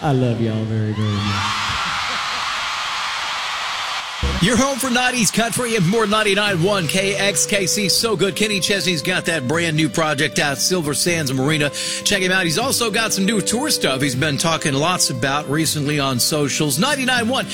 I love y'all very, very much. You're home for 90s country and more. 99.1 KXKC. So good. Kenny Chesney's got that brand new project out, Silver Sands Marina. Check him out. He's also got some new tour stuff he's been talking lots about recently on socials. 99.1